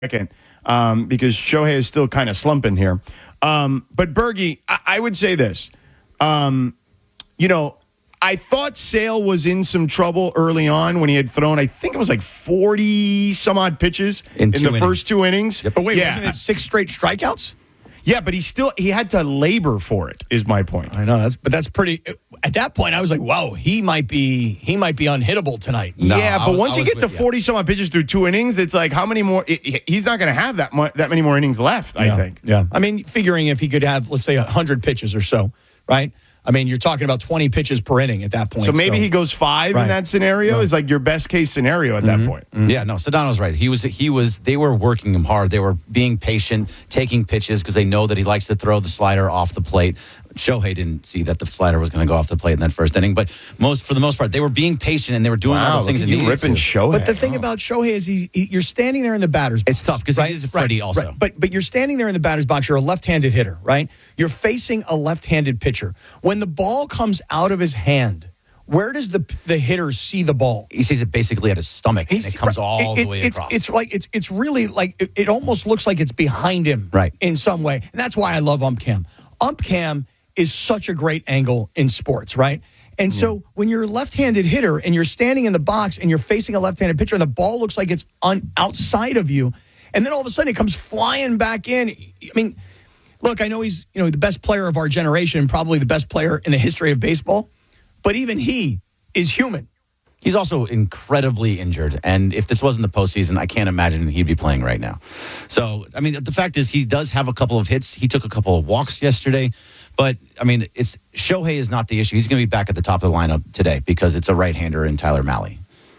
second, because Shohei is still kind of slumping here. But Bergie, I would say this. I thought Sale was in some trouble early on when he had thrown, I think it was like 40 some odd pitches in the first 2 innings. But wait, wasn't it 6 straight strikeouts? Yeah, but he had to labor for it, is my point. I know, that's pretty. At that point, I was like, wow, he might be unhittable tonight. No, but once you get to 40 some odd pitches through 2 innings, it's like how many more? He's not going to have that many more innings left, I think. Yeah. I mean, figuring if he could have, let's say, 100 pitches or so, right? I mean, you're talking about 20 pitches per inning at that point. So maybe he goes 5 in that scenario is like your best case scenario at that point. Mm-hmm. Yeah, no, Sedano's right. They were working him hard. They were being patient, taking pitches because they know that he likes to throw the slider off the plate. Shohei didn't see that the slider was going to go off the plate in that first inning, but for the most part, they were being patient and they were doing all the things that needed ripping to. Shohei. But the thing about Shohei is you're standing there in the batter's box. It's tough because he's Freddie also. Right. But you're standing there in the batter's box. You're a left-handed hitter, right? You're facing a left-handed pitcher. When the ball comes out of his hand, where does the hitter see the ball? He sees it basically at his stomach, and it comes all the way across. It's really like it almost looks like it's behind him, right? In some way, and that's why I love ump cam. Ump cam is such a great angle in sports, right? And so when you're a left-handed hitter and you're standing in the box and you're facing a left-handed pitcher and the ball looks like it's outside of you, and then all of a sudden it comes flying back in. I mean, look, I know he's the best player of our generation, probably the best player in the history of baseball, but even he is human. He's also incredibly injured, and if this wasn't the postseason, I can't imagine he'd be playing right now. So, I mean, the fact is he does have a couple of hits. He took a couple of walks yesterday, but, I mean, Shohei is not the issue. He's going to be back at the top of the lineup today because it's a right-hander in Tyler Mahle.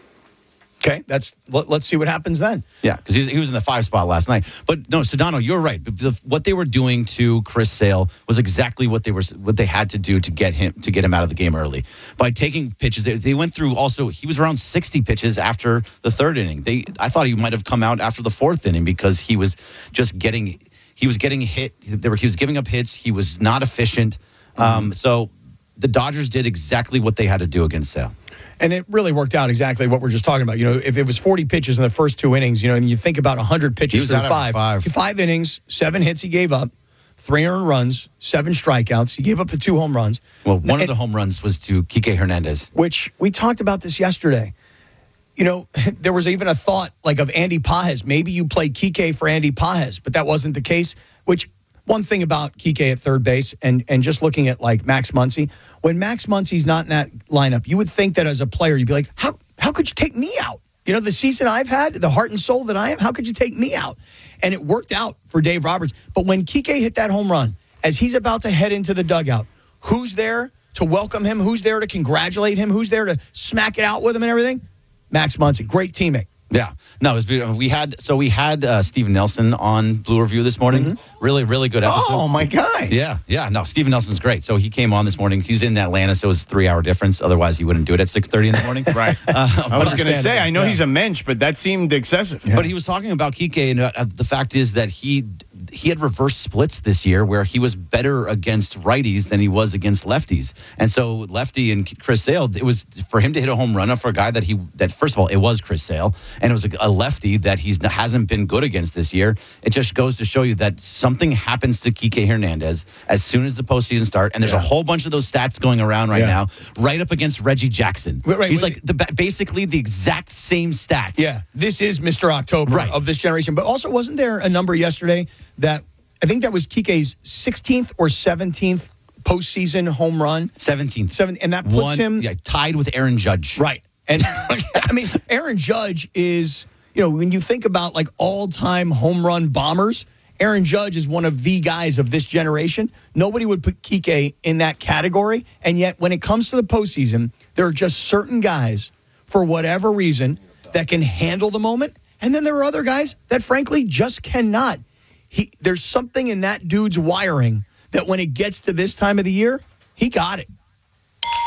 Okay, let's see what happens then. Yeah, because he was in the 5 spot last night. But no, Sedano, you're right. What they were doing to Chris Sale was exactly what they had to do to get him out of the game early by taking pitches. They went through also. He was around 60 pitches after the 3rd inning. I thought he might have come out after the 4th inning because he was just getting hit. He was giving up hits. He was not efficient. So the Dodgers did exactly what they had to do against Sale. And it really worked out exactly what we're just talking about. If it was 40 pitches in the first 2 innings, and you think about 100 pitches through 5 innings, 7 hits he gave up, 3 earned runs, 7 strikeouts. He gave up the 2 home runs. Well, one of the home runs was to Kike Hernandez. Which we talked about this yesterday. There was even a thought of Andy Pages. Maybe you play Kike for Andy Pages, but that wasn't the case, which... One thing about Kike at third base and just looking at Max Muncy, when Max Muncy's not in that lineup, you would think that as a player, you'd be like, how could you take me out? The season I've had, the heart and soul that I am, how could you take me out? And it worked out for Dave Roberts. But when Kike hit that home run, as he's about to head into the dugout, who's there to welcome him? Who's there to congratulate him? Who's there to smack it out with him and everything? Max Muncy, great teammate. Yeah, no, it was beautiful. We had Steven Nelson on Blue Review this morning. Mm-hmm. Really, really good episode. Oh, my guy. Yeah. No, Steven Nelson's great. So he came on this morning. He's in Atlanta, so it was a 3-hour difference. Otherwise, he wouldn't do it at 6:30 in the morning. Right. I was going to say, I know he's a mensch, but that seemed excessive. Yeah. But he was talking about Kike, and the fact is that he had reverse splits this year where he was better against righties than he was against lefties. And so Lefty and Chris Sale, it was for him to hit a home run for a guy that first of all, it was Chris Sale, and it was a lefty that hasn't been good against this year. It just goes to show you that something happens to Kike Hernandez as soon as the postseason starts, and there's a whole bunch of those stats going around right now, right up against Reggie Jackson. He's basically the exact same stats. Yeah, this is Mr. October of this generation. But also, wasn't there a number yesterday that I think that was Kike's 16th or 17th postseason home run? 17th. And that puts him tied with Aaron Judge. Right. And I mean, Aaron Judge is, when you think about all-time home run bombers, Aaron Judge is one of the guys of this generation. Nobody would put Kike in that category. And yet, when it comes to the postseason, there are just certain guys, for whatever reason, that can handle the moment. And then there are other guys that, frankly, just cannot. There's something in that dude's wiring that when it gets to this time of the year, he got it.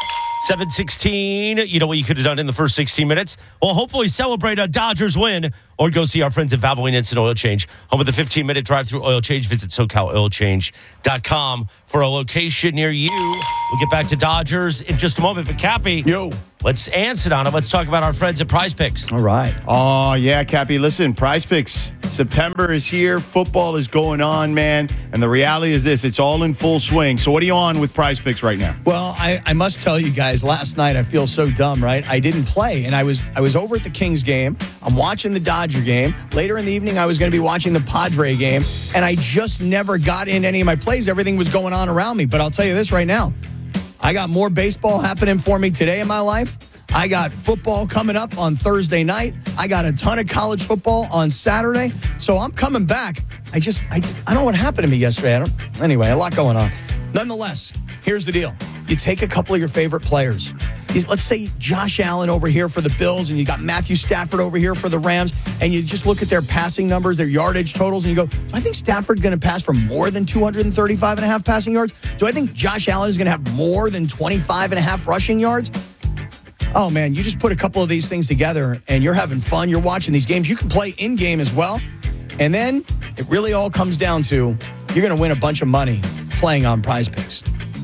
7:16, you know what you could have done in the first 16 minutes? Well, hopefully celebrate a Dodgers win or go see our friends at Valvoline Instant Oil Change. Home of the 15-minute drive-through oil change. Visit SoCalOilChange.com for a location near you. We'll get back to Dodgers in just a moment. But Cappy, let's answer on it. Let's talk about our friends at Prize Picks. All right. Oh, yeah, Cappy. Listen, Prize Picks. September is here. Football is going on, man. And the reality is this. It's all in full swing. So what are you on with Prize Picks right now? Well, I must tell you guys, last night I feel so dumb, right? I didn't play, and I was over at the Kings game. I'm watching the Dodger game. Later in the evening, I was going to be watching the Padre game, and I just never got in any of my plays. Everything was going on around me. But I'll tell you this right now. I got more baseball happening for me today in my life. I got football coming up on Thursday night. I got a ton of college football on Saturday. So I'm coming back. I don't know what happened to me yesterday. Anyway, a lot going on. Nonetheless, here's the deal. You take a couple of your favorite players. Let's say Josh Allen over here for the Bills, and you got Matthew Stafford over here for the Rams, and you just look at their passing numbers, their yardage totals, and you go, do I think Stafford's going to pass for more than 235 and a half passing yards? Do I think Josh Allen is going to have more than 25 and a half rushing yards? Oh, man, you just put a couple of these things together, and you're having fun. You're watching these games. You can play in-game as well. And then it really all comes down to you're going to win a bunch of money playing on Prize Picks.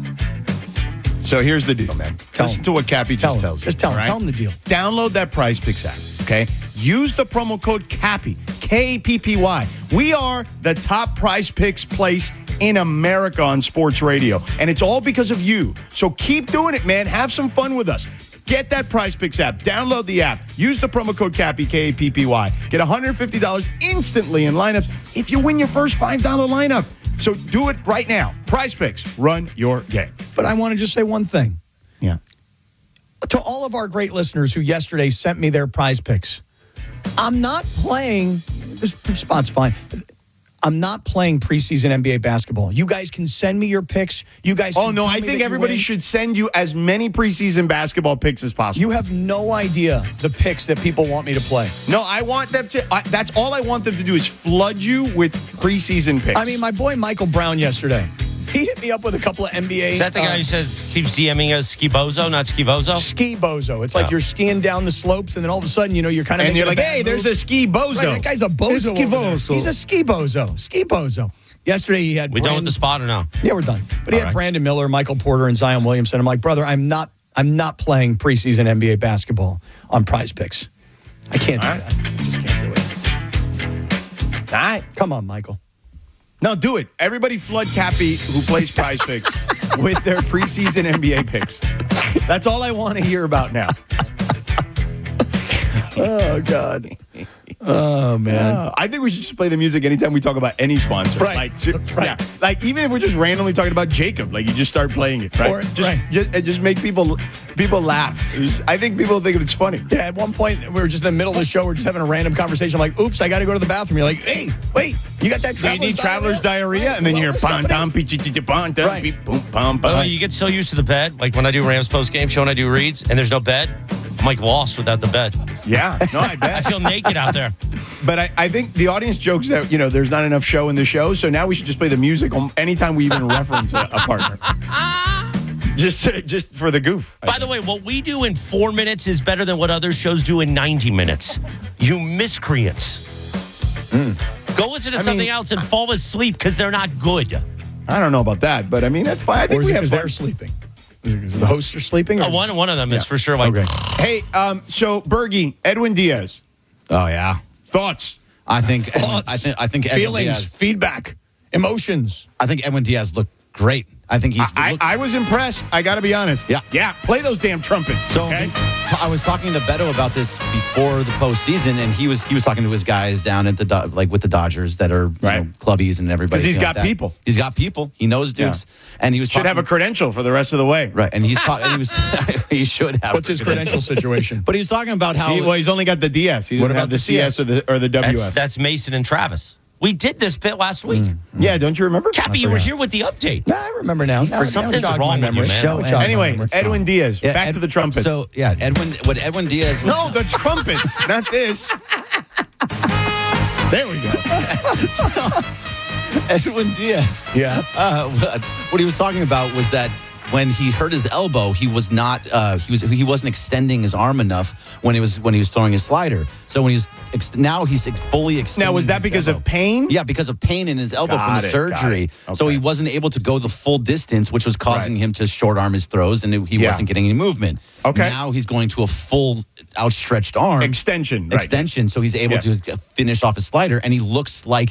So here's the deal, man. Listen to what Cappy just tells you. Just tell him. Right? Tell him the deal. Download that Prize Picks app, okay? Use the promo code Cappy, K-A-P-P-Y. We are the top Prize Picks place in America on sports radio, and it's all because of you. So keep doing it, man. Have some fun with us. Get that Prize Picks app. Download the app. Use the promo code Cappy, K-A-P-P-Y. Get $150 instantly in lineups if you win your first $5 lineup. So do it right now. Prize Picks. Run your game. But I want to just say one thing. Yeah. To all of our great listeners who yesterday sent me their Prize Picks, I'm not playing, this spot's fine. I'm not playing preseason NBA basketball. You guys can send me your picks. You guys can I think everybody should send you as many preseason basketball picks as possible. You have no idea the picks that people want me to play. No, I want them to, that's all I want them to do is flood you with preseason picks. I mean, my boy Michael Brown yesterday, he hit me up with a couple of NBA. Is that the guy who keeps DMing us Skibozo, not Skibozo? Ski-bozo. It's like you're skiing down the slopes, and then all of a sudden, you're kind of and you're like, hey, there's a ski-bozo. Right, that guy's a bozo. Ski-bozo. He's a ski-bozo. Ski-bozo. Yesterday, he had. We done with the spot or no? Yeah, we're done. But he had Brandon Miller, Michael Porter, and Zion Williamson. I'm like, brother, I'm not playing preseason NBA basketball on Prize Picks. I can't do that. I just can't do it. All right. Come on, Michael. No, do it. Everybody flood Cappy, who plays Prize Picks, with their preseason NBA picks. That's all I want to hear about now. Oh, God. Oh, man. I think we should just play the music anytime we talk about any sponsor. Right. Yeah. Like, even if we're just randomly talking about Jacob, like, you just start playing it, right? Just make people laugh. I think people think it's funny. Yeah, at one point, we were just in the middle of the show. We're just having a random conversation. I'm like, oops, I got to go to the bathroom. You're like, hey, wait, you got that traveler's diarrhea? Right. And then you're You get so used to the bed. Like when I do Rams post-game show and I do reads and there's no bed, I'm like lost without the bed. Yeah, no, I bet. I feel naked out there. But I think the audience jokes that, there's not enough show in the show, so now we should just play the music anytime we even reference a partner. Just for the goof. By the way, what we do in 4 minutes is better than what other shows do in 90 minutes. You miscreants. Go listen to something else and fall asleep because they're not good. I don't know about that, but I mean, that's fine. I think we have they're sleeping. Is the hosts are sleeping? One of them is for sure. Like, okay. Hey, so Bergie, Edwin Diaz. Oh yeah. Thoughts? I think Thoughts. I think Edwin feelings, Diaz, feedback, emotions. I think Edwin Diaz looked great. I think he's. I was impressed. I got to be honest. Yeah. Play those damn trumpets. So okay? I was talking to Beto about this before the postseason, and he was talking to his guys down at with the Dodgers that are clubbies and everybody. Because he's got people. He's got people. He knows dudes, and he should have a credential for the rest of the way. Right, and he's talking. He should have. What's his credential situation? But he's talking about how. He's only got the DS. He doesn't have the CS or the WS. That's Mason and Travis. We did this bit last week. Yeah, don't you remember? Cappy, you were here with the update. Nah, I remember now. Something's wrong with you, man. Anyway, Edwin Diaz. Back to the trumpets. So, Edwin Diaz... No, the trumpets, not this. There we go. Edwin Diaz. Yeah. What he was talking about was that when he hurt his elbow, he was not he wasn't extending his arm enough when he was throwing his slider. So when now he's fully extending. Now, was that his because elbow. of pain? Yeah, because of pain in his elbow from the surgery. Okay. So he wasn't able to go the full distance, which was causing him to short arm his throws, and he wasn't getting any movement. Okay. Now he's going to a full outstretched arm Extension. So he's able to finish off his slider, and he looks like